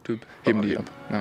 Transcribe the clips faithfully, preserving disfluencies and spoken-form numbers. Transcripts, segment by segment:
Typ. Heben die ab. Ja.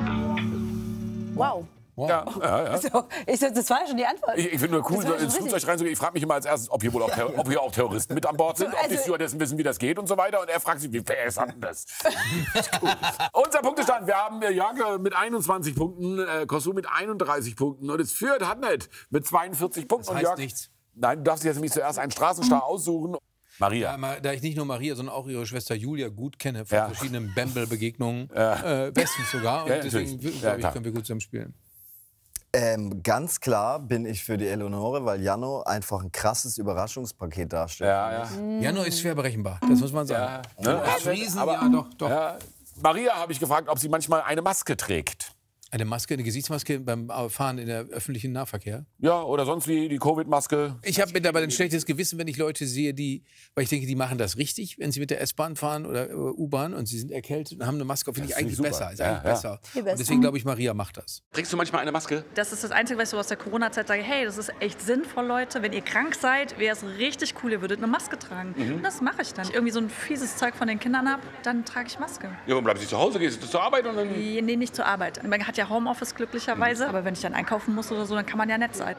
Wow. Wow. Ja, ja, ja. So, ich, das war ja schon die Antwort. Ich, ich finde nur cool, so ins Flugzeug reinzugehen. Ich frage mich immer als erstes, ob hier, wohl auch, ob hier auch Terroristen mit an Bord sind, ob die Stewardessen wissen, wie das geht und so weiter. Und er fragt sich, wie fair ist das? Cool. Unser Punktestand. Wir haben äh, Jörg mit einundzwanzig Punkten, äh, Kosu mit einunddreißig Punkten. Und es führt Hannett mit zweiundvierzig Punkten. Das heißt und Jörg, nichts. Nein, du darfst jetzt nämlich zuerst einen Straßenstar aussuchen. Maria. Ja, da ich nicht nur Maria, sondern auch ihre Schwester Julia gut kenne, von ja. verschiedenen Bamble-Begegnungen, ja. äh, bestens sogar. Und ja, deswegen, glaube ja, ich, können wir gut zusammen spielen. Ähm, ganz klar bin ich für die Eleonore, weil Jano einfach ein krasses Überraschungspaket darstellt. Ja, ja. Jano ist schwer berechenbar, das muss man sagen. Ja, ne? Als Riesen, aber, ja, doch, doch. Ja. Maria habe ich gefragt, ob sie manchmal eine Maske trägt. Eine Maske, eine Gesichtsmaske beim Fahren in der öffentlichen Nahverkehr? Ja, oder sonst wie die Covid-Maske. Ich habe aber ein schlechtes Gewissen, wenn ich Leute sehe, die, weil ich denke, die machen das richtig, wenn sie mit der S-Bahn fahren oder U-Bahn und sie sind erkältet und haben eine Maske, finde ich eigentlich super. besser. Ist Ja, eigentlich ja. besser. Und deswegen glaube ich, Maria macht das. Trägst du manchmal eine Maske? Das ist das Einzige, was ich so aus der Corona-Zeit sage, hey, das ist echt sinnvoll, Leute. Wenn ihr krank seid, wäre es richtig cool, ihr würdet eine Maske tragen. Mhm. Und das mache ich dann. Wenn ich irgendwie so ein fieses Zeug von den Kindern habe, dann trage ich Maske. Ja, warum bleibst du zu Hause? Gehst du zur Arbeit? Und dann Nee, nicht zur Arbeit. Man hat ja Homeoffice glücklicherweise. Aber wenn ich dann einkaufen muss oder so, dann kann man ja nett sein.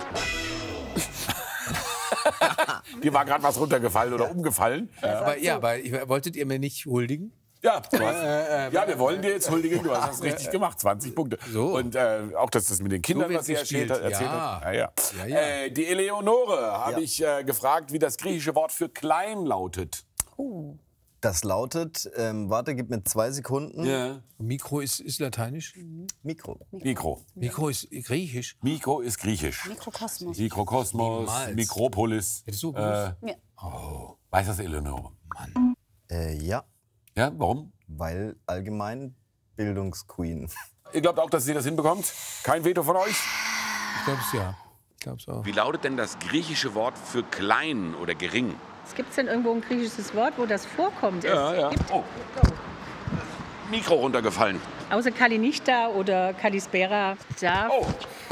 Dir war gerade was runtergefallen oder umgefallen. Aber ja, aber ich, wolltet ihr mir nicht huldigen? Ja, du hast, ja, wir wollen dir jetzt huldigen. Du hast das richtig gemacht, zwanzig Punkte. So. Und äh, auch, dass das mit den Kindern, So was sie wird's erzählt hat. gespielt. Erzählt Ja. hat. Ja, ja. Ja, ja. Äh, die Eleonore habe Ja. ich äh, gefragt, wie das griechische Wort für klein lautet. Das lautet, ähm, warte, gib mir zwei Sekunden. Ja. Mikro ist, ist lateinisch? Mikro. Mikro. Mikro ist griechisch? Mikro ist griechisch. Mikrokosmos. Mikrokosmos, Niemals. Mikropolis. Hättest du gewusst? Äh, Ja. oh, weiß das Eleonore? Äh, ja, Ja, warum? weil allgemein Bildungsqueen. Ihr glaubt auch, dass sie das hinbekommt? Kein Veto von euch? Ich glaube es ja. Ich glaube es auch. Wie lautet denn das griechische Wort für klein oder gering? Gibt es denn irgendwo ein griechisches Wort, wo das vorkommt? Ja, ja. Oh. Mikro runtergefallen. Außer Kalinista oder Kalispera. Da Oh,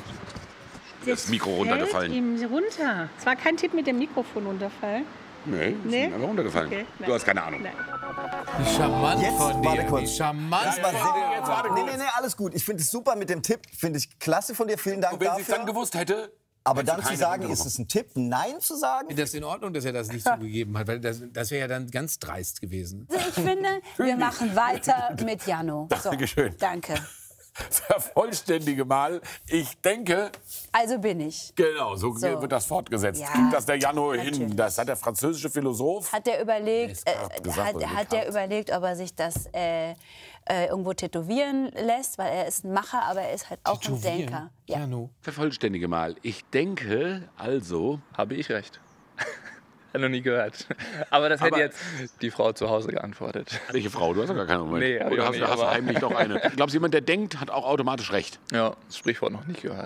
das Mikro runtergefallen. Fällt ihm runter. Es war kein Tipp mit dem Mikrofon runterfallen. Nee, ist Nee? ihm einfach runtergefallen. Okay, nein. Du hast keine Ahnung. Nein. Wie charmant Jetzt, von warte dir. kurz. Wie charmant. Ja, ja, jetzt warte Nee, kurz. nee, nee, alles gut. Ich finde es super mit dem Tipp. Finde ich klasse von dir. Vielen Dank Und wenn sie es dafür. dann gewusst hätte? Aber hättest du dann zu keine sagen, Punkte ist es ein Tipp, Nein zu sagen? Ist das in Ordnung, dass er das nicht zugegeben hat? Weil das, das wäre ja dann ganz dreist gewesen. Also ich finde, wir machen weiter mit Jano. So, Dankeschön. Danke. Vervollständige mal. Ich denke, Also bin ich. genau, so, So. wird das fortgesetzt. Ja, Kriegt das der Jano hin? natürlich. Das hat der französische Philosoph. Hat der überlegt, Der ist äh, gesagt, hat, oder hat der bekannt. überlegt, ob er sich das äh, äh, irgendwo tätowieren lässt, weil er ist ein Macher, aber er ist halt auch ein Denker. Ja. Ja, no. Vervollständige mal. Ich denke, also Habe ich recht. Hat noch nie gehört. Aber das hätte Aber- jetzt die Frau zu Hause geantwortet. welche Frau? Du hast doch gar keine Moment. Nee, hab ich Oder auch hast, nicht, hast du aber- heimlich doch eine? Glaubst du, jemand, der denkt, hat auch automatisch recht? Ja, das Sprichwort noch nicht gehört.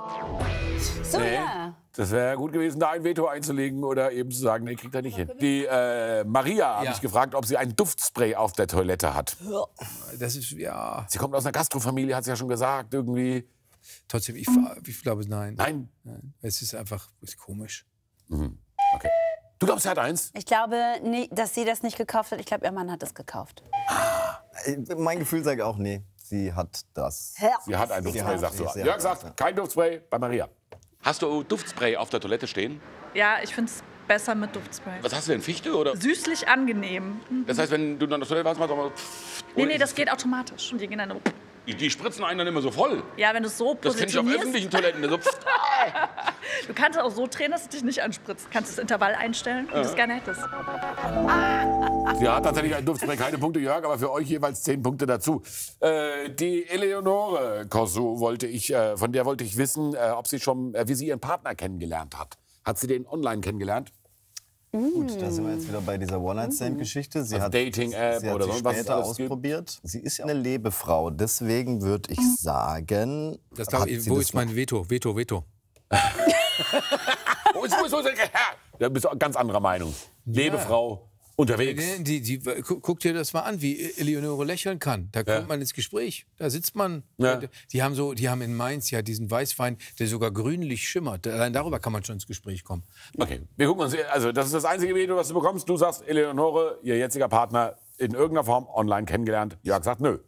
So, ja. Das wäre gut gewesen, da ein Veto einzulegen oder eben zu sagen, nee, kriegt er nicht hin. Die äh, Maria habe Ja. ich gefragt, ob sie ein Duftspray auf der Toilette hat. Das ist, ja, Sie kommt aus einer Gastrofamilie, hat sie ja schon gesagt, irgendwie. trotzdem, ich, ich glaube, nein. Nein. Nein. Es ist einfach ist komisch. Okay. Du glaubst, sie hat eins? Ich glaube, nie, dass sie das nicht gekauft hat. Ich glaube, ihr Mann hat es gekauft. Äh, Mein Gefühl sagt auch, nee, sie hat das. Sie hat ein Sie Duftspray, hat- sagst du. sie Jörg hat- sagt, kein Duftspray bei Maria. Hast du Duftspray auf der Toilette stehen? Ja, ich finde es besser mit Duftspray. Was hast du denn, Fichte? Oder? Süßlich angenehm. Das heißt, wenn du dann auf der Toilette warst, machst du mal... Nee, nee, das geht automatisch. Und die gehen dann, Die, die spritzen einen dann immer so voll. ja, wenn du es so Das kenne ich auf positionierst, öffentlichen Toiletten. So, du kannst es auch so drehen, dass es dich nicht anspritzt. Kannst das Intervall einstellen, wie du es gerne hättest. Sie hat tatsächlich ein Duftspray, keine Punkte, Jörg, aber für euch jeweils zehn Punkte dazu. Äh, die Eleonore Kosu wollte ich, äh, von der wollte ich wissen, äh, ob sie schon, äh, wie sie ihren Partner kennengelernt hat. Hat sie den online kennengelernt? Gut, da sind wir jetzt wieder bei dieser One-Night-Stand-Geschichte. Sie Also hat, Dating-App sie hat oder sich sonst was es später alles gibt? ausprobiert. Sie ist ja eine Lebefrau, deswegen würde ich sagen... Das glaub, hat ich, sie wo das ist mein Veto? Veto, Veto. Wo ist, wo ist, wo ist, da bist du ganz anderer Meinung. Lebefrau, unterwegs. Die, die, gu- guck dir das mal an, wie Eleonore lächeln kann. Da kommt Ja. man ins Gespräch. Da sitzt man. Ja. Die haben so, die haben in Mainz ja diesen Weißwein, der sogar grünlich schimmert. Allein darüber kann man schon ins Gespräch kommen. Okay, wir gucken uns, also das ist das einzige Video, was du bekommst. Du sagst, Eleonore, ihr jetziger Partner, in irgendeiner Form online kennengelernt. Jörg sagt, nö.